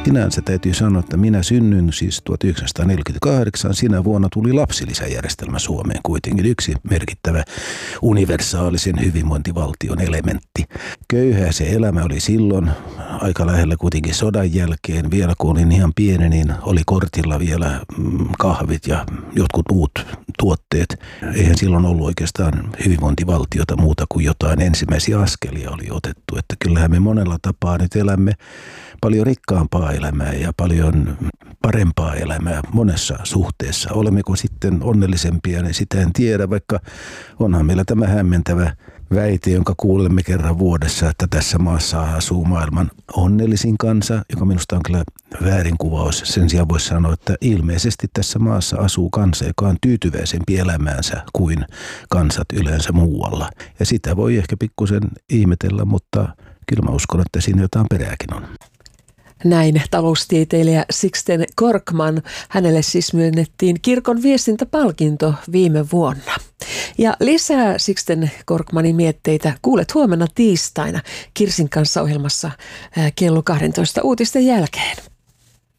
Sinänsä täytyy sanoa, että minä synnyin siis 1948. Sinä vuonna tuli lapsilisäjärjestelmä Suomeen, kuitenkin yksi merkittävä universaalisen hyvinvointivaltion elementti. Köyhää se elämä oli silloin, aika lähellä kuitenkin sodan jälkeen. Vielä kun olin ihan pieni, niin oli kortilla vielä kahvit ja jotkut muut tuotteet. Eihän silloin ollut oikeastaan hyvinvointivaltiota muuta kuin jotain ensimmäisiä askelia oli otettu. Että kyllähän me monella tapaa nyt elämme paljon rikkaampaa elämää ja paljon parempaa elämää monessa suhteessa. Olemmeko sitten onnellisempia, niin sitä en tiedä, vaikka onhan meillä tämä hämmentävä väite, jonka kuulemme kerran vuodessa, että tässä maassa asuu maailman onnellisin kansa, joka minusta on kyllä väärinkuvaus. Sen sijaan voisi sanoa, että ilmeisesti tässä maassa asuu kansa, joka on tyytyväisempi elämäänsä kuin kansat yleensä muualla. Ja sitä voi ehkä pikkusen ihmetellä, mutta kyllä mä uskon, että siinä jotain perääkin on. Näin taloustieteilijä Sixten Korkman. Hänelle siis myönnettiin kirkon viestintäpalkinto viime vuonna. Ja lisää Sixten Korkmanin mietteitä kuulet huomenna tiistaina Kirsin kanssa ohjelmassa kello 12 uutisten jälkeen.